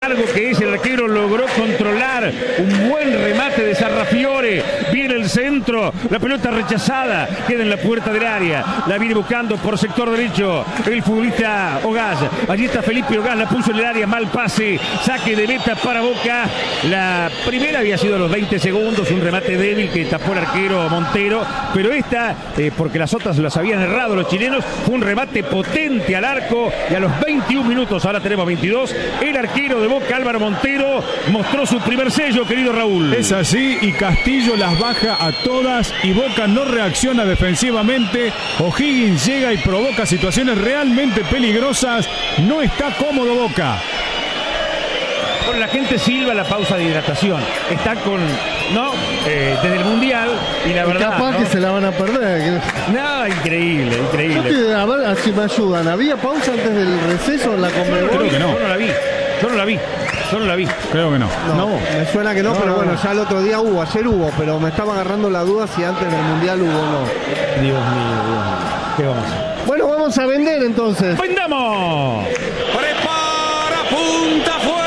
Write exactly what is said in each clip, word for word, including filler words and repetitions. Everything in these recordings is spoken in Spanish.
Algo que es, el arquero logró controlar un buen remate de Sarrafiore. Viene el centro, la pelota rechazada, queda en la puerta del área. La viene buscando por sector derecho el futbolista Ogaz. Allí está Felipe Ogaz, la puso en el área, mal pase, saque de meta para Boca. La primera había sido a los veinte segundos, un remate débil que tapó el arquero Montero, pero esta, eh, porque las otras las habían errado los chilenos, fue un remate potente al arco y a los veintiún minutos, ahora tenemos veintidós, el arquero de Boca, Álvaro Montero, mostró su primer sello, querido Raúl. Es así, y Castillo las baja a todas y Boca no reacciona defensivamente. O'Higgins llega y provoca situaciones realmente peligrosas. No está cómodo Boca. Bueno, la gente silba la pausa de hidratación. Está con, ¿no? Eh, desde el Mundial y la verdad, capaz ¿no? que se la van a perder. No, increíble, increíble. Yo que, a ver si me ayudan. ¿Había pausa antes del receso en la Conmebol? Creo que no. Yo no la vi. Yo no la vi. Yo no la vi. Creo que no. No, no. Me suena que no, no pero no, bueno, no. Ya el otro día hubo, ayer hubo, pero me estaba agarrando la duda si antes del Mundial hubo o no. Dios mío, Dios mío. ¿Qué vamos a hacer? Bueno, vamos a vender entonces. ¡Vendamos! Prepara, punta, fue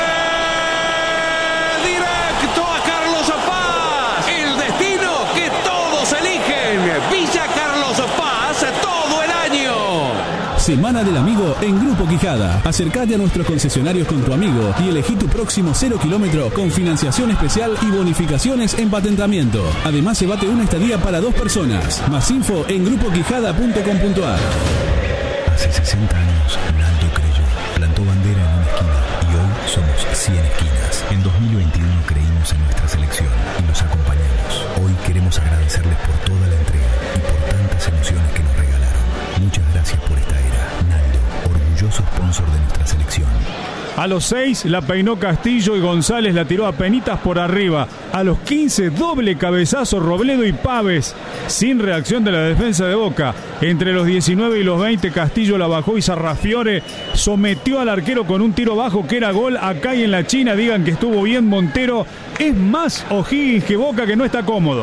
directo a Carlos Paz. El destino que todos eligen. Villa Carlos Paz todo el año. Semana del Amigo en Grupo Quijada. Acércate a nuestros concesionarios con tu amigo y elegí tu próximo cero kilómetro con financiación especial y bonificaciones en patentamiento. Además, llévate una estadía para dos personas. Más info en grupo quijada punto com punto a r. Hace sesenta años, Naldo creyó, plantó bandera en una esquina y hoy somos cien esquinas. En dos mil veintiuno creímos en nuestra selección y los acompañamos. Hoy queremos agradecerles por toda la entrega y por tantas emociones que nos regalaron. Muchas gracias por esta era. Naldo, orgulloso sponsor de nuestra selección. A los seis la peinó Castillo y González la tiró a penitas por arriba. A los quince doble cabezazo Robledo y Paves, sin reacción de la defensa de Boca. Entre los diecinueve y los veinte Castillo la bajó y Sarrafiore sometió al arquero con un tiro bajo que era gol. Acá y en la China digan que estuvo bien Montero. Es más O'Higgins que Boca, que no está cómodo.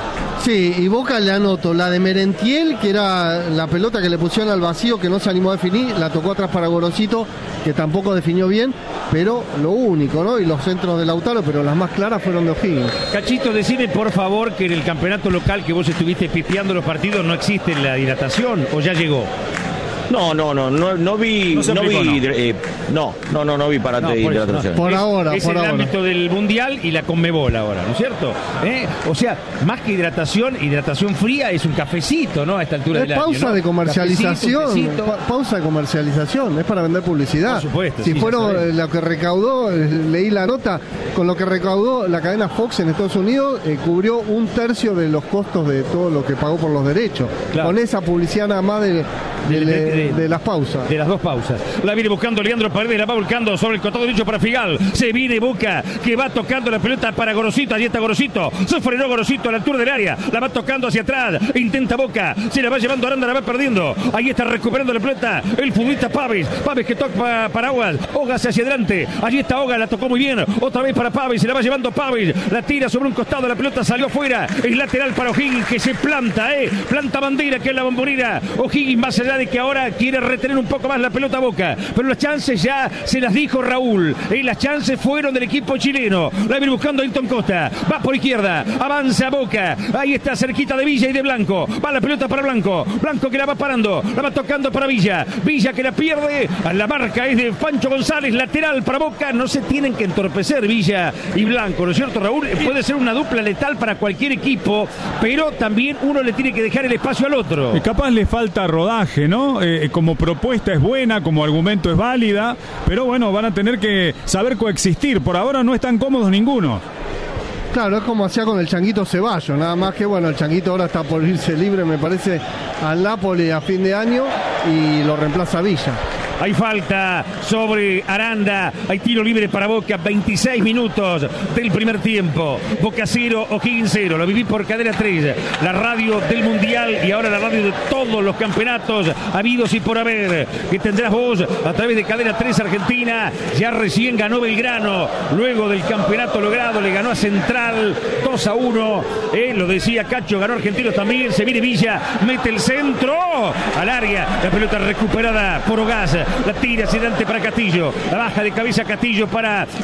Sí, y Boca le anoto la de Merentiel, que era la pelota que le pusieron al vacío, que no se animó a definir, la tocó atrás para Gorosito, que tampoco definió bien, pero lo único, ¿no? Y los centros de Lautaro, pero las más claras fueron de O'Higgins. Cachito, decime por favor que en el campeonato local que vos estuviste pisteando los partidos no existe la dilatación, ¿o ya llegó? No, no, no, no, no vi, no, no vi, no. Eh, no, no, no, no vi parate no, de hidratación. No. Por ahora, es por el ahora. ámbito del Mundial y la Conmebol ahora, ¿no es cierto? ¿Eh? O sea, más que hidratación, hidratación fría es un cafecito, ¿no? A esta altura es del año, pausa ¿no? de comercialización, Cafecito, pa pausa de comercialización, es para vender publicidad. Por supuesto. Si sí, fueron eh, lo que recaudó, eh, leí la nota, con lo que recaudó la cadena Fox en Estados Unidos, eh, cubrió un tercio de los costos de todo lo que pagó por los derechos. Claro. Con esa publicidad nada más de, de, de, de, de, de las pausas. De las dos pausas. La viene buscando Leandro Paredes, la va volcando sobre el costado derecho para Figal. Se viene Boca, que va tocando la pelota para Gorosito. Allí está Gorosito. Se frenó Gorosito a la altura del área. La va tocando hacia atrás. Intenta Boca. Se la va llevando Aranda, la va perdiendo. Ahí está recuperando la pelota el futbolista Paves. Paves que toca para Ogas. Ogas hacia adelante. Allí está Ogas, la tocó muy bien. Otra vez para Paves. Se la va llevando Paves. La tira sobre un costado. La pelota salió afuera. Es lateral para O'Higgins, que se planta, ¿eh? Planta bandera, que es la bombonera. O'Higgins, más allá de que ahora quiere retener un poco más la pelota Boca, pero las chances ya se las dijo Raúl, y las chances fueron del equipo chileno. La viene buscando Ailton Costa, va por izquierda, avanza Boca, ahí está cerquita de Villa y de Blanco, va la pelota para Blanco, Blanco que la va parando, la va tocando para Villa, Villa que la pierde, la marca es de Pancho González, lateral para Boca. No se tienen que entorpecer Villa y Blanco, ¿no es cierto, Raúl? Puede ser una dupla letal para cualquier equipo, pero también uno le tiene que dejar el espacio al otro. Y capaz le falta rodaje, ¿no? Eh, como propuesta es buena, como argumento es válida, pero bueno, van a tener que saber coexistir. Por ahora no están cómodos ninguno. Claro, es como hacía con el Changuito Ceballos, nada más que bueno, el Changuito ahora está por irse libre, me parece, al Napoli a fin de año y lo reemplaza Villa. Hay falta sobre Aranda, hay tiro libre para Boca, veintiséis minutos del primer tiempo. Boca cero, O'Higgins cero. Lo viví por Cadena tres, la radio del Mundial y ahora la radio de todos los campeonatos habidos y por haber, que tendrás vos a través de Cadena tres Argentina. Ya recién ganó Belgrano, luego del campeonato logrado, le ganó a Central dos a uno. Eh, lo decía Cacho, ganó Argentinos también. Se viene Villa, mete el centro al área, la pelota recuperada por Ogaz. La tira hacia adelante para Castillo. La baja de cabeza Castillo para